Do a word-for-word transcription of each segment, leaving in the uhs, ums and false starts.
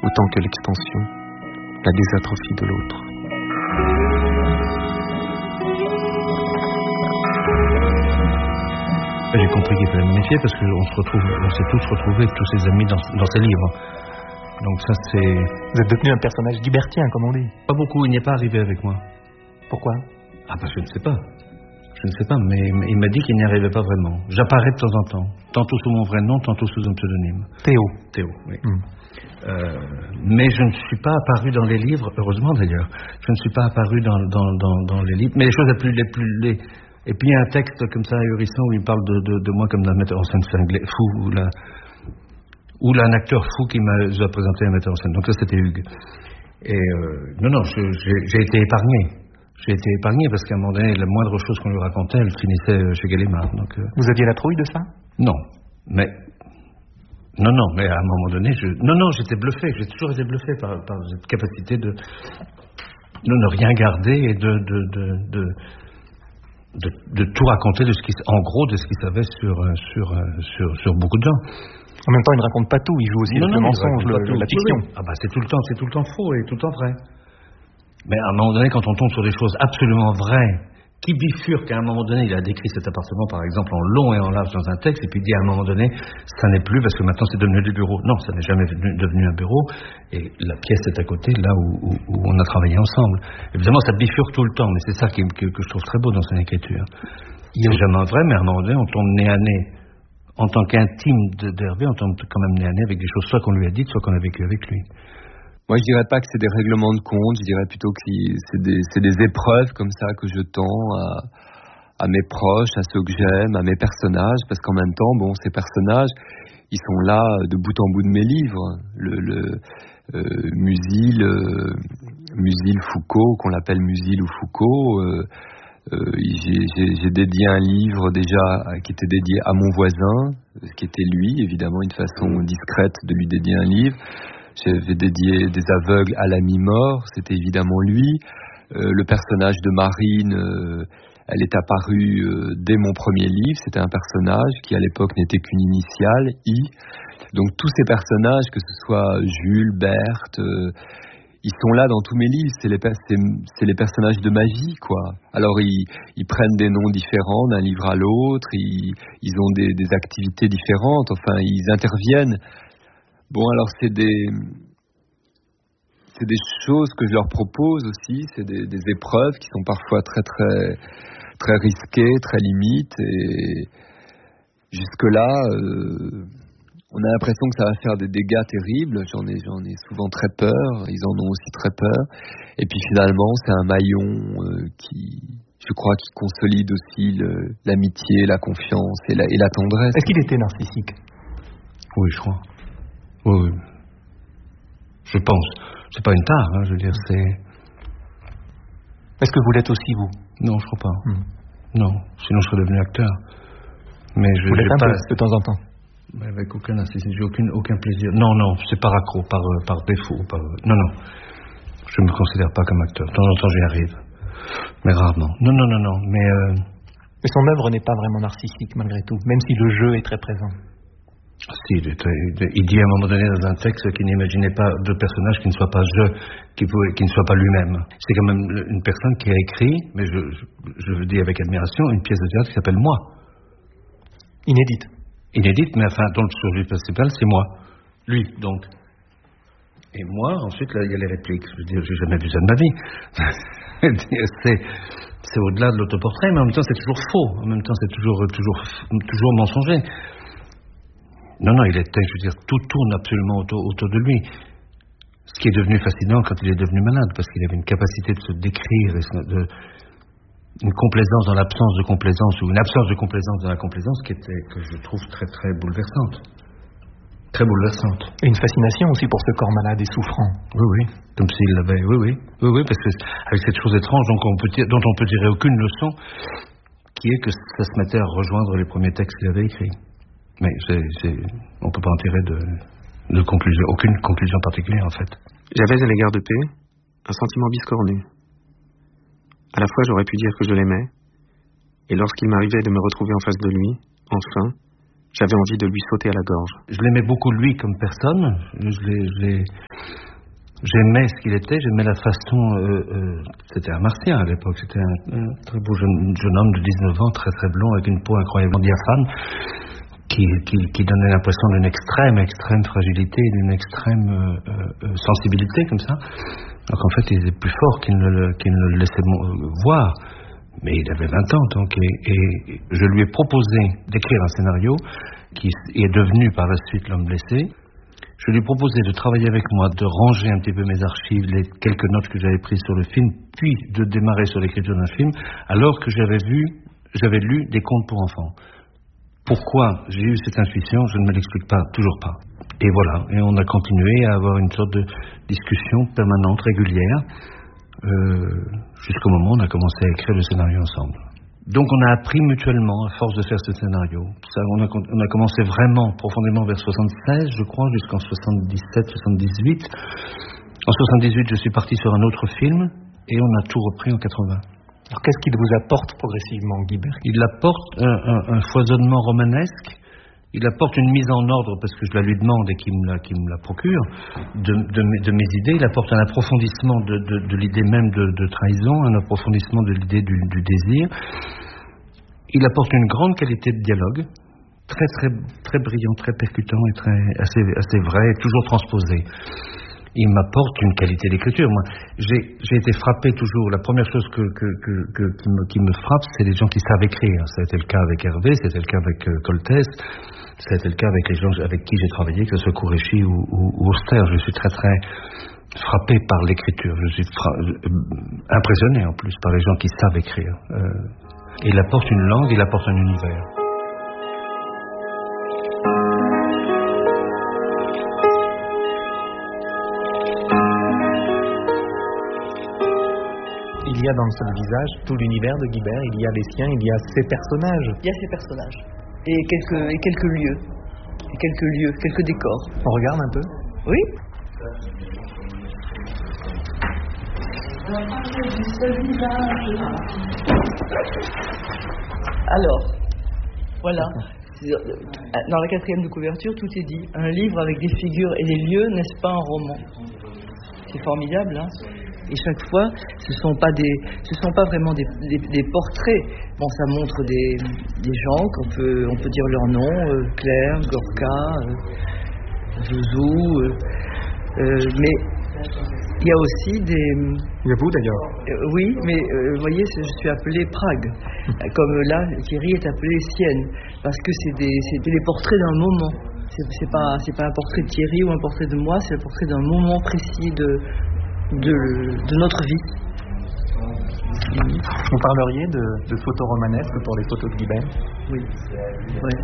autant que l'expansion, la désatrophie de l'autre. J'ai compris qu'il fallait me méfier parce qu'on se retrouve, on s'est tous retrouvés, tous ses amis dans, dans ses livres. Donc ça c'est... Vous êtes devenu un personnage libertien, comme on dit. Pas beaucoup, il n'est pas arrivé avec moi. Pourquoi? Ah bah je ne sais pas. Je ne sais pas, mais il m'a dit qu'il n'y arrivait pas vraiment. J'apparais de temps en temps, tantôt sous mon vrai nom, tantôt sous un pseudonyme. Théo. Théo, oui. Mm. Euh, mais je ne suis pas apparu dans les livres, heureusement d'ailleurs. Je ne suis pas apparu dans, dans, dans, dans les livres. Mais les choses les plus... Les plus les... Et puis il y a un texte comme ça ahurissant où il parle de, de, de moi comme d'un metteur en scène cinglé, fou, ou, la, ou là, un acteur fou qui m'a a présenté un metteur en scène. Donc ça c'était Hugues. Et euh, non, non, je, j'ai, j'ai été épargné. J'ai été épargné parce qu'à un moment donné, la moindre chose qu'on lui racontait, elle finissait chez Gallimard. Donc, euh... Vous aviez la trouille de ça? Non, mais... Non, non, mais à un moment donné, je... Non, non, j'étais bluffé. J'ai toujours été bluffé par, par cette capacité de... de ne rien garder et de... de, de, de... De, de tout raconter de ce qui, en gros, de ce qu'il savait sur, sur, sur, sur beaucoup de gens. En même temps, il ne raconte pas tout. Il joue aussi non, le non, mensonge, le, tout, la fiction. Oui. Ah bah c'est tout le temps, c'est tout le temps faux et tout le temps vrai. Mais à un moment donné, quand on tombe sur des choses absolument vraies, qui bifurquent, à un moment donné, il a décrit cet appartement, par exemple, en long et en large dans un texte, et puis il dit à un moment donné, ça n'est plus parce que maintenant c'est devenu du bureau. Non, ça n'est jamais devenu, devenu un bureau, et la pièce est à côté, là où, où, où on a travaillé ensemble. Évidemment, ça bifurque tout le temps, mais c'est ça qui, que, que je trouve très beau dans son écriture. Il n'est jamais vrai, mais à un moment donné, on tombe nez à nez. En tant qu'intime d'Hervé, on tombe quand même nez à nez avec des choses soit qu'on lui a dites, soit qu'on a vécu avec lui. Moi, je dirais pas que c'est des règlements de compte, je dirais plutôt que c'est des, c'est des épreuves comme ça que je tends à, à mes proches, à ceux que j'aime, à mes personnages, parce qu'en même temps, bon, ces personnages, ils sont là de bout en bout de mes livres. Le, le euh, Musil, euh, Musil Foucault, qu'on l'appelle Musil ou Foucault, euh, euh, j'ai, j'ai, j'ai dédié un livre déjà qui était dédié à mon voisin, ce qui était lui, évidemment, une façon discrète de lui dédier un livre. J'avais dédié des aveugles à l'ami mort, c'était évidemment lui. Euh, le personnage de Marine, euh, elle est apparue euh, dès mon premier livre. C'était un personnage qui à l'époque n'était qu'une initiale, I. Donc tous ces personnages, que ce soit Jules, Berthe, euh, ils sont là dans tous mes livres. C'est les, c'est, c'est les personnages de ma vie, quoi. Alors ils, ils prennent des noms différents d'un livre à l'autre. Ils, ils ont des, des activités différentes. Enfin, ils interviennent. Bon, alors c'est des, c'est des choses que je leur propose aussi, c'est des, des épreuves qui sont parfois très très très risquées, très limites, et jusque-là, euh, on a l'impression que ça va faire des dégâts terribles. J'en ai, j'en ai souvent très peur, ils en ont aussi très peur, et puis finalement, c'est un maillon euh, qui, je crois, qui consolide aussi le, l'amitié, la confiance et la, et la tendresse. Est-ce qu'il était narcissique? Oui, je crois. Oui, je pense. C'est pas une tare, hein, je veux dire, c'est... Est-ce que vous l'êtes aussi, vous? Non, je crois pas. Hmm. Non, sinon je serais devenu acteur. Mais je vous l'êtes un pas... peu, de temps en temps? Mais avec aucun narcissisme, j'ai aucune, aucun plaisir. Non, non, c'est par accro, par, par défaut. Par... Non, non, je ne me considère pas comme acteur. De temps en temps, j'y arrive. Mais rarement. Non, non, non, non, mais... Euh... Mais son œuvre n'est pas vraiment narcissique, malgré tout, même si le jeu est très présent. Si, il, était, il dit à un moment donné dans un texte qu'il n'imaginait pas de personnage qui ne soit pas je, qui, pouvait, qui ne soit pas lui-même. C'est quand même une personne qui a écrit, mais je, je, je le dis avec admiration, une pièce de théâtre qui s'appelle Moi. Inédite. Inédite, mais enfin, dont le sujet principal, c'est moi. Lui, donc. Et moi, ensuite, là, il y a les répliques. Je veux dire, j'ai jamais vu ça de ma vie. c'est, c'est au-delà de l'autoportrait, mais en même temps, c'est toujours faux. En même temps, c'est toujours, toujours, toujours mensonger. Non, non, il était, je veux dire, tout tourne absolument autour, autour de lui. Ce qui est devenu fascinant quand il est devenu malade, parce qu'il avait une capacité de se décrire, et de, une complaisance dans l'absence de complaisance, ou une absence de complaisance dans la complaisance, qui était, que je trouve très, très bouleversante. Très bouleversante. Et une fascination aussi pour ce corps malade et souffrant. Oui, oui, comme s'il l'avait, oui, oui, oui, oui, parce que avec cette chose étrange donc on peut, dont on peut tirer aucune leçon, qui est que ça se mettait à rejoindre les premiers textes qu'il avait écrits. Mais c'est, c'est, on ne peut pas en tirer de, de conclusion, aucune conclusion particulière en fait. J'avais à l'égard de P un sentiment biscornu. À la fois j'aurais pu dire que je l'aimais, et lorsqu'il m'arrivait de me retrouver en face de lui, enfin, J'avais envie de lui sauter à la gorge. Je l'aimais beaucoup lui comme personne. Je l'ai, je l'ai... J'aimais ce qu'il était, j'aimais la façon... Euh, euh, c'était un martien à l'époque, c'était un, un très beau jeune, jeune homme de dix-neuf ans, très très blond, avec une peau incroyablement diaphane, qui, qui, qui donnait l'impression d'une extrême, extrême fragilité, d'une extrême euh, euh, sensibilité comme ça. Donc en fait, il était plus fort qu'il ne le, qu'il ne le laissait voir. Mais il avait vingt ans, donc, et, et je lui ai proposé d'écrire un scénario qui est devenu par la suite L'Homme blessé. Je lui ai proposé de travailler avec moi, de ranger un petit peu mes archives, les quelques notes que j'avais prises sur le film, puis de démarrer sur l'écriture d'un film, alors que j'avais vu, j'avais lu des contes pour enfants. Pourquoi j'ai eu cette intuition, je ne me l'explique pas, toujours pas. Et voilà, et on a continué à avoir une sorte de discussion permanente, régulière, euh, jusqu'au moment où on a commencé à écrire le scénario ensemble. Donc on a appris mutuellement, à force de faire ce scénario. Ça, on, a, on a commencé vraiment profondément vers soixante-seize, je crois, jusqu'en soixante-dix-sept, soixante-dix-huit. En soixante-dix-huit, je suis parti sur un autre film, et on a tout repris en quatre-vingts. Alors qu'est-ce qu'il vous apporte progressivement, Guibert? Il apporte un, un, un foisonnement romanesque. Il apporte une mise en ordre, parce que je la lui demande et qu'il me la, qu'il me la procure, de, de, de mes idées. Il apporte un approfondissement de, de, de l'idée même de, de trahison, un approfondissement de l'idée du, du désir. Il apporte une grande qualité de dialogue, très très très brillant, très percutant et très assez, assez vrai, toujours transposé. Il m'apporte une qualité d'écriture. Moi, j'ai, j'ai été frappé toujours. La première chose que, que, que, que, qui, me, qui me frappe, c'est les gens qui savent écrire. Ça a été le cas avec Hervé, c'était le cas avec euh, Coltès, ça a été le cas avec les gens avec qui j'ai travaillé, que ce soit Qureshi ou, ou, ou Auster. Je suis très très frappé par l'écriture. Je suis fra- euh, impressionné en plus par les gens qui savent écrire. Euh, il apporte une langue, il apporte un univers. Il y a dans le seul visage tout l'univers de Guibert, il y a les siens, il y a ses personnages. Il y a ses personnages. Et quelques, et quelques lieux. Et quelques lieux, quelques décors. On regarde un peu? Oui. Alors, voilà. Dans la quatrième de couverture, tout est dit. Un livre avec des figures et des lieux, n'est-ce pas un roman? C'est formidable, hein? Et chaque fois, ce ne sont pas des, ce sont pas vraiment des, des, des portraits. Bon, ça montre des, des gens qu'on peut, on peut dire leur nom, euh, Claire, Gorka, euh, Zouzou, euh, euh, mais il y a aussi des... Il y a vous d'ailleurs. Euh, oui, mais euh, vous voyez, je suis appelée Prague. Comme là, Thierry est appelé Sienne, parce que c'est des, c'est des portraits d'un moment. C'est, c'est pas, c'est pas un portrait de Thierry ou un portrait de moi, c'est un portrait d'un moment précis de De, de notre vie. Vous parleriez de, de photos romanesques pour les photos de Guibert? Oui. Ouais.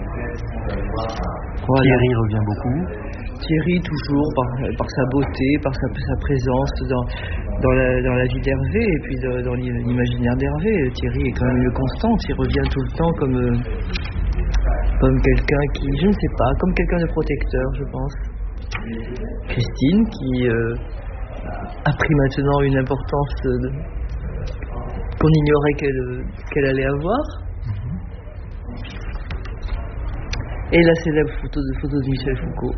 Voilà. Thierry revient beaucoup. Thierry toujours par, par sa beauté, par sa, sa présence dans, dans, la, dans la vie d'Hervé et puis de, dans l'imaginaire d'Hervé. Thierry est quand même une constante, il revient tout le temps comme, comme quelqu'un qui, je ne sais pas, comme quelqu'un de protecteur, je pense. Christine qui... Euh, a pris maintenant une importance de, qu'on ignorait qu'elle, qu'elle allait avoir. Et la célèbre photo de, photo de Michel Foucault.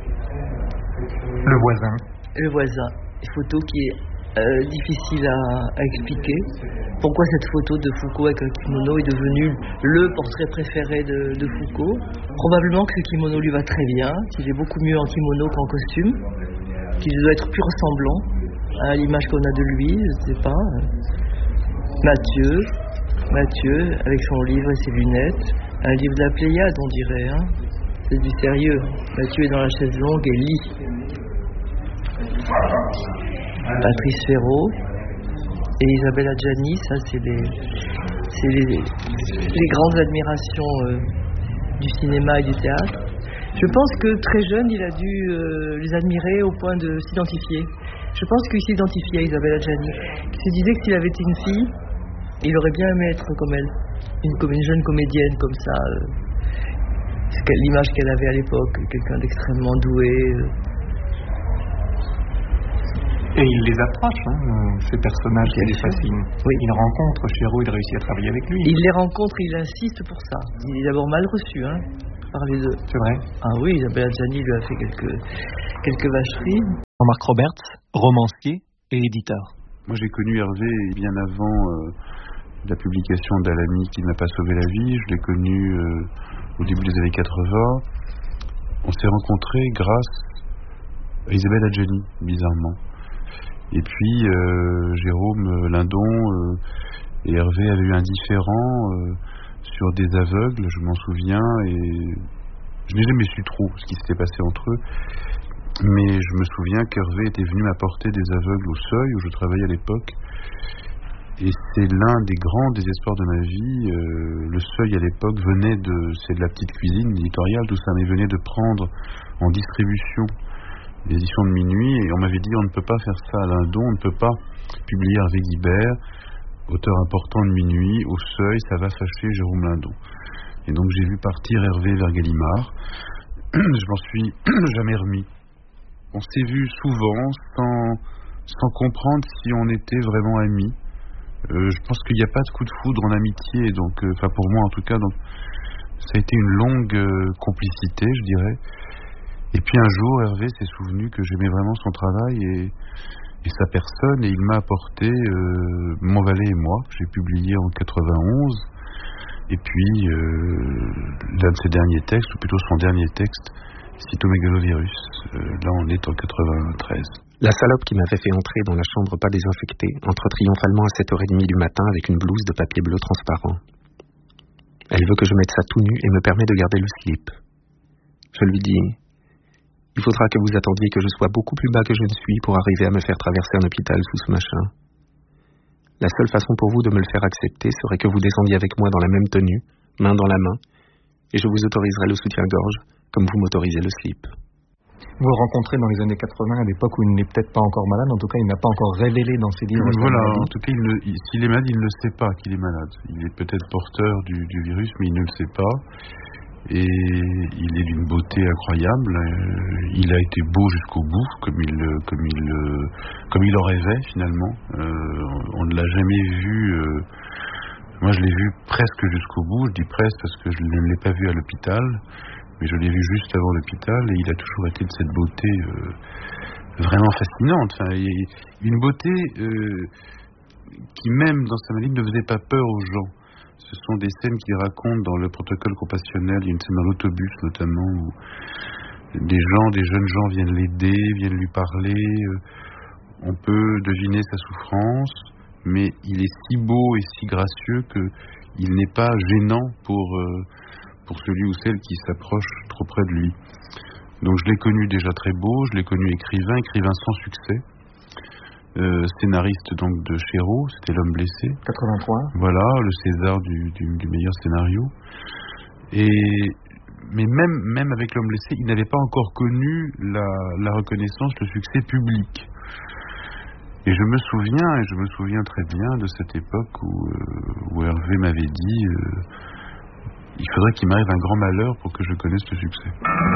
Le voisin. Le voisin. Une photo qui est euh, difficile à, à expliquer. Pourquoi cette photo de Foucault avec un kimono est devenue le portrait préféré de, de Foucault. Probablement que ce kimono lui va très bien, qu'il est beaucoup mieux en kimono qu'en costume, qu'il doit être plus ressemblant à l'image qu'on a de lui, je ne sais pas. Mathieu, Mathieu, avec son livre et ses lunettes, un livre de la Pléiade, on dirait, hein. C'est du sérieux. Mathieu est dans la chaise longue et lit. Patrice Féraud et Isabelle Adjani, ça c'est les, c'est les, les grandes admirations euh, du cinéma et du théâtre. Je pense que très jeune, il a dû euh, les admirer au point de s'identifier. Je pense qu'il s'identifiait à Isabelle Adjani. Il se disait que s'il avait été une fille, il aurait bien aimé être comme elle. Une, comme une jeune comédienne comme ça. Euh, c'est l'image qu'elle avait à l'époque, quelqu'un d'extrêmement doué. Euh. Et il les approche, hein, ces personnages qui les fascinent. Oui. Il rencontre Chéreau, il réussit à travailler avec lui. Il les rencontre et il insiste pour ça. Il est d'abord mal reçu, hein. parler de... C'est vrai. Ah oui, Isabelle Adjani lui a fait quelques, quelques vacheries. Jean-Marc Roberts, romancier et éditeur. Moi j'ai connu Hervé bien avant euh, la publication d'Alami qui ne m'a pas sauvé la vie. Je l'ai connu euh, au début des années quatre-vingts. On s'est rencontrés grâce à Isabelle Adjani, bizarrement. Et puis euh, Jérôme Lindon euh, et Hervé avaient eu un différend euh, sur des aveugles, je m'en souviens, et je n'ai jamais su trop ce qui s'était passé entre eux. Mais je me souviens qu'Hervé était venu m'apporter des aveugles au Seuil, où je travaillais à l'époque. Et c'est l'un des grands désespoirs de ma vie. Euh, le Seuil, à l'époque, venait de... C'est de la petite cuisine éditoriale, tout ça, mais venait de prendre en distribution les éditions de Minuit. Et on m'avait dit, on ne peut pas faire ça à Lindon, on ne peut pas publier Hervé Guibert, auteur important de Minuit, au Seuil, ça va fâcher Jérôme Lindon. Et donc j'ai vu partir Hervé vers Gallimard. Je m'en suis jamais remis. On s'est vu souvent sans, sans comprendre si on était vraiment amis. Euh, je pense qu'il n'y a pas de coup de foudre en amitié, donc, enfin euh, pour moi en tout cas, donc ça a été une longue euh, complicité, je dirais. Et puis un jour, Hervé s'est souvenu que j'aimais vraiment son travail et, et sa personne, et il m'a apporté euh, Mon Valet et moi, que j'ai publié en quatre-vingt-onze. Et puis euh, l'un de ses derniers textes, ou plutôt son dernier texte, Cytomégalovirus. Euh, là, on est en quatre-vingt-treize. La salope qui m'avait fait entrer dans la chambre pas désinfectée entre triomphalement à sept heures trente du matin avec une blouse de papier bleu transparent. Elle veut que je mette ça tout nu et me permet de garder le slip. Je lui dis, il faudra que vous attendiez que je sois beaucoup plus bas que je ne suis pour arriver à me faire traverser un hôpital sous ce machin. La seule façon pour vous de me le faire accepter serait que vous descendiez avec moi dans la même tenue, main dans la main, et je vous autoriserai le soutien-gorge, comme vous m'autorisez le slip. Vous le rencontrez dans les années quatre-vingts, à l'époque où il n'est peut-être pas encore malade, en tout cas il n'a pas encore révélé dans ses livres. Voilà, en tout cas, il ne, il, s'il est malade, il ne le sait pas qu'il est malade. Il est peut-être porteur du, du virus, mais il ne le sait pas. Et il est d'une beauté incroyable. Euh, il a été beau jusqu'au bout, comme il, comme il, comme il en rêvait finalement. Euh, on ne l'a jamais vu. Euh, moi, je l'ai vu presque jusqu'au bout. Je dis presque parce que je ne l'ai pas vu à l'hôpital. Mais je l'ai vu juste avant l'hôpital et il a toujours été de cette beauté euh, vraiment fascinante. Enfin, une beauté euh, qui, même dans sa maladie, ne faisait pas peur aux gens. Ce sont des scènes qu'il raconte dans le protocole compassionnel. Il y a une scène dans l'autobus notamment où des gens, des jeunes gens viennent l'aider, viennent lui parler. Euh, on peut deviner sa souffrance, mais il est si beau et si gracieux qu'il n'est pas gênant pour... Euh, pour celui ou celle qui s'approche trop près de lui. Donc je l'ai connu déjà très beau, je l'ai connu écrivain, écrivain sans succès, euh, scénariste donc de Chéreau, c'était L'Homme blessé. quatre-vingt-trois. Voilà, le César du, du, du meilleur scénario. Et, mais même, même avec L'Homme blessé, il n'avait pas encore connu la, la reconnaissance, le succès public. Et je me souviens, et je me souviens très bien de cette époque où, euh, où Hervé m'avait dit... Euh, il faudrait qu'il m'arrive un grand malheur pour que je connaisse le succès.